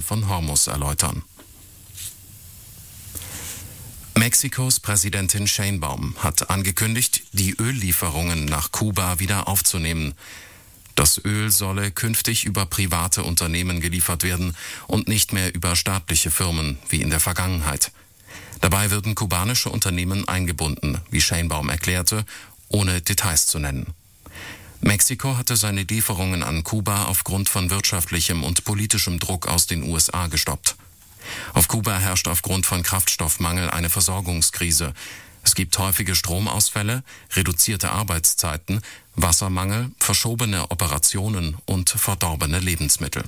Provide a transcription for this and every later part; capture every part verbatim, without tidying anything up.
von Hormuz erläutern. Mexikos Präsidentin Sheinbaum hat angekündigt, die Öllieferungen nach Kuba wieder aufzunehmen. Das Öl solle künftig über private Unternehmen geliefert werden und nicht mehr über staatliche Firmen wie in der Vergangenheit. Dabei würden kubanische Unternehmen eingebunden, wie Sheinbaum erklärte, ohne Details zu nennen. Mexiko hatte seine Lieferungen an Kuba aufgrund von wirtschaftlichem und politischem Druck aus den U S A gestoppt. Auf Kuba herrscht aufgrund von Kraftstoffmangel eine Versorgungskrise. Es gibt häufige Stromausfälle, reduzierte Arbeitszeiten, Wassermangel, verschobene Operationen und verdorbene Lebensmittel.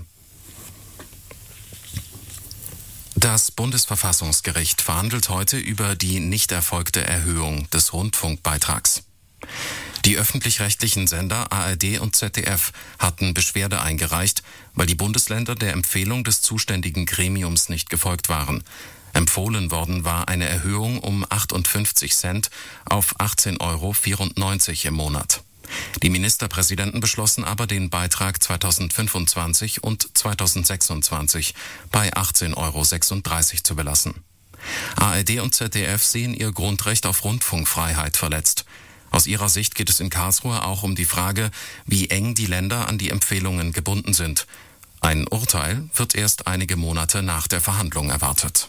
Das Bundesverfassungsgericht verhandelt heute über die nicht erfolgte Erhöhung des Rundfunkbeitrags. Die öffentlich-rechtlichen Sender A R D und Z D F hatten Beschwerde eingereicht, weil die Bundesländer der Empfehlung des zuständigen Gremiums nicht gefolgt waren. Empfohlen worden war eine Erhöhung um achtundfünfzig Cent auf achtzehn Euro vierundneunzig im Monat. Die Ministerpräsidenten beschlossen aber, den Beitrag zweitausendfünfundzwanzig und zweitausendsechsundzwanzig bei achtzehn Euro sechsunddreißig zu belassen. A R D und Z D F sehen ihr Grundrecht auf Rundfunkfreiheit verletzt. Aus ihrer Sicht geht es in Karlsruhe auch um die Frage, wie eng die Länder an die Empfehlungen gebunden sind. Ein Urteil wird erst einige Monate nach der Verhandlung erwartet.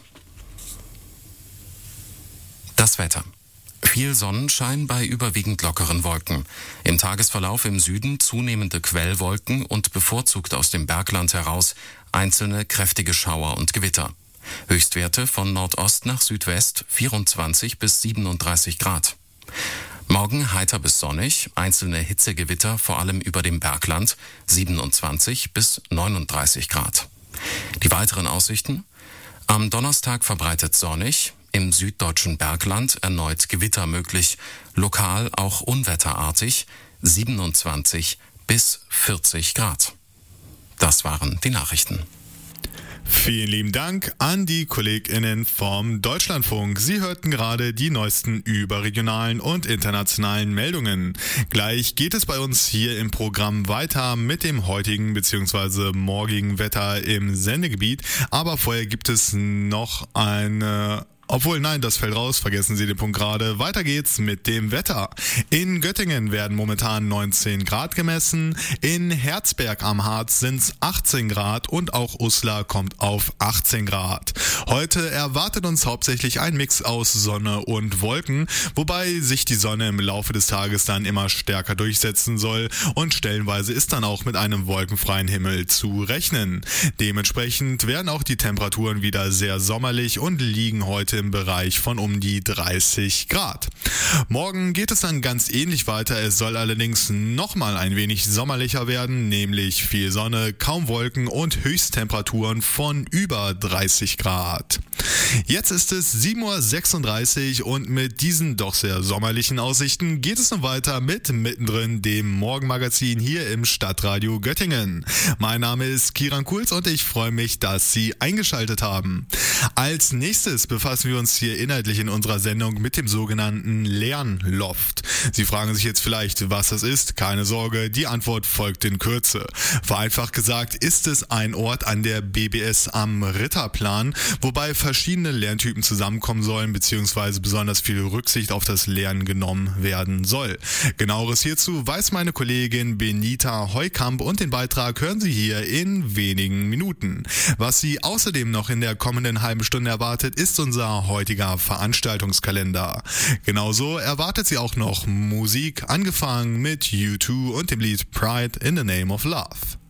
Das Wetter. Viel Sonnenschein bei überwiegend lockeren Wolken. Im Tagesverlauf im Süden zunehmende Quellwolken und bevorzugt aus dem Bergland heraus einzelne kräftige Schauer und Gewitter. Höchstwerte von Nordost nach Südwest vierundzwanzig bis siebenunddreißig Grad. Morgen heiter bis sonnig, einzelne Hitzegewitter vor allem über dem Bergland, siebenundzwanzig bis neununddreißig Grad. Die weiteren Aussichten? Am Donnerstag verbreitet sonnig, im süddeutschen Bergland erneut Gewitter möglich, lokal auch unwetterartig, siebenundzwanzig bis vierzig Grad. Das waren die Nachrichten. Vielen lieben Dank an die KollegInnen vom Deutschlandfunk. Sie hörten gerade die neuesten überregionalen und internationalen Meldungen. Gleich geht es bei uns hier im Programm weiter mit dem heutigen bzw. morgigen Wetter im Sendegebiet. Aber vorher gibt es noch eine... Obwohl, nein, das fällt raus, vergessen Sie den Punkt gerade. Weiter geht's mit dem Wetter. In Göttingen werden momentan neunzehn Grad gemessen, in Herzberg am Harz sind's achtzehn Grad und auch Uslar kommt auf achtzehn Grad. Heute erwartet uns hauptsächlich ein Mix aus Sonne und Wolken, wobei sich die Sonne im Laufe des Tages dann immer stärker durchsetzen soll und stellenweise ist dann auch mit einem wolkenfreien Himmel zu rechnen. Dementsprechend werden auch die Temperaturen wieder sehr sommerlich und liegen heute im Bereich von um die dreißig Grad. Morgen geht es dann ganz ähnlich weiter. Es soll allerdings nochmal ein wenig sommerlicher werden, nämlich viel Sonne, kaum Wolken und Höchsttemperaturen von über dreißig Grad. Jetzt ist es sieben Uhr sechsunddreißig und mit diesen doch sehr sommerlichen Aussichten geht es nun weiter mit Mittendrin, dem Morgenmagazin hier im Stadtradio Göttingen. Mein Name ist Kiran Kulz und ich freue mich, dass Sie eingeschaltet haben. Als nächstes befassen wir uns hier inhaltlich in unserer Sendung mit dem sogenannten Lernloft. Sie fragen sich jetzt vielleicht, was das ist? Keine Sorge, die Antwort folgt in Kürze. Vereinfacht gesagt ist es ein Ort an der B B S am Ritterplan, wobei verschiedene Lerntypen zusammenkommen sollen bzw. besonders viel Rücksicht auf das Lernen genommen werden soll. Genaueres hierzu weiß meine Kollegin Benita Heukamp und den Beitrag hören Sie hier in wenigen Minuten. Was Sie außerdem noch in der kommenden halben Stunde erwartet, ist unser heutiger Veranstaltungskalender. Genauso erwartet Sie auch noch Musik, angefangen mit U zwei und dem Lied Pride in the Name of Love.